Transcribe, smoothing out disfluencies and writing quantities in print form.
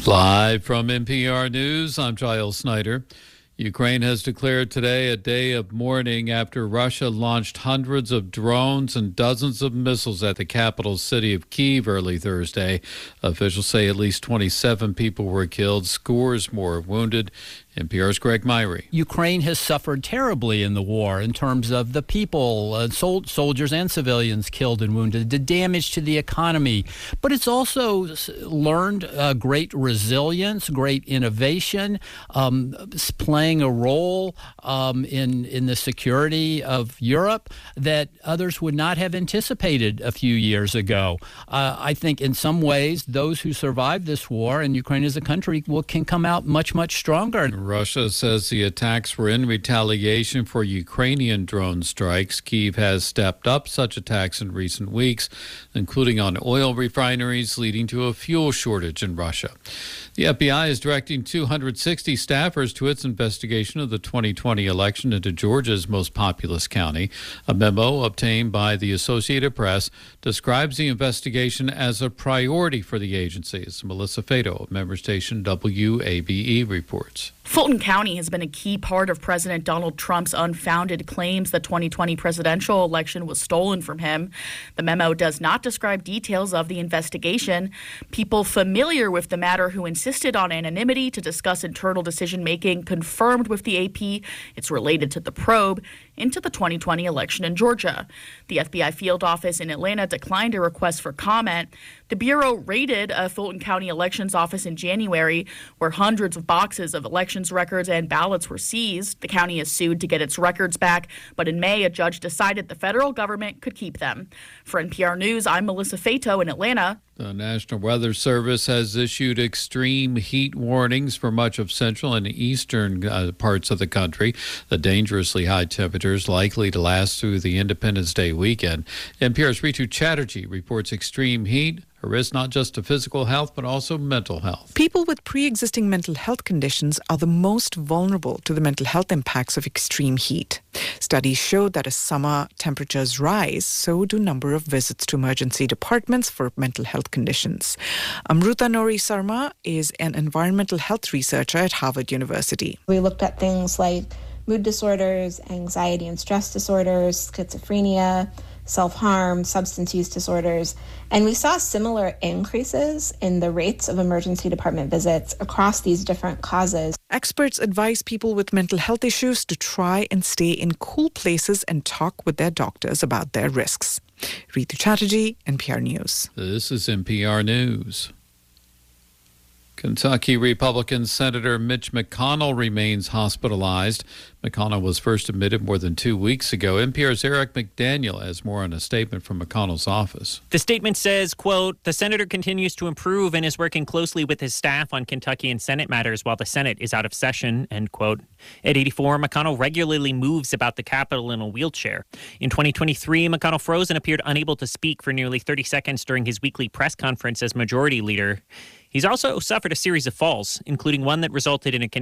Live from NPR News, I'm Giles Snyder. Ukraine has declared today a day of mourning after Russia launched hundreds of drones and dozens of missiles at the capital city of Kyiv early Thursday. Officials say at least 27 people were killed, scores more wounded. NPR's Greg Myrie. Ukraine has suffered terribly in the war in terms of the people, soldiers and civilians killed and wounded, the damage to the economy. But it's also learned great resilience, great innovation, playing a role in the security of Europe that others would not have anticipated a few years ago. I think in some ways, those who survived this war, and Ukraine as a country, can come out much, much stronger. Russia says the attacks were in retaliation for Ukrainian drone strikes. Kyiv has stepped up such attacks in recent weeks, including on oil refineries, leading to a fuel shortage in Russia. The FBI is directing 260 staffers to its investigation of the 2020 election into Georgia's most populous county. A memo obtained by the Associated Press describes the investigation as a priority for the agencies. Melissa Fato of member station WABE reports. Fulton County has been a key part of President Donald Trump's unfounded claims the 2020 presidential election was stolen from him. The memo does not describe details of the investigation. People familiar with the matter who insisted on anonymity to discuss internal decision-making confirmed with the AP it's related to the probe into the 2020 election in Georgia. The FBI field office in Atlanta declined a request for comment. The Bureau raided a Fulton County elections office in January, where hundreds of boxes of elections records and ballots were seized. The county is sued to get its records back, but in May, a judge decided the federal government could keep them. For NPR News, I'm Melissa Fato in Atlanta. The National Weather Service has issued extreme heat warnings for much of central and eastern parts of the country. The dangerously high temperatures likely to last through the Independence Day weekend. NPR's Ritu Chatterjee reports extreme heat, a risk not just to physical health, but also mental health. People with pre-existing mental health conditions are the most vulnerable to the mental health impacts of extreme heat. Studies show that as summer temperatures rise, so do number of visits to emergency departments for mental health conditions. Amruta Nori Sarma is an environmental health researcher at Harvard University. We looked at things like mood disorders, anxiety and stress disorders, schizophrenia, self-harm, substance use disorders, and we saw similar increases in the rates of emergency department visits across these different causes. Experts advise people with mental health issues to try and stay in cool places and talk with their doctors about their risks. Ritu Chatterjee, NPR News. This is NPR News. Kentucky Republican Senator Mitch McConnell remains hospitalized. McConnell was first admitted more than 2 weeks ago. NPR's Eric McDaniel has more on a statement from McConnell's office. The statement says, quote, "The senator continues to improve and is working closely with his staff on Kentucky and Senate matters while the Senate is out of session," end quote. At 84, McConnell regularly moves about the Capitol in a wheelchair. In 2023, McConnell froze and appeared unable to speak for nearly 30 seconds during his weekly press conference as majority leader. He's also suffered a series of falls, including one that resulted in a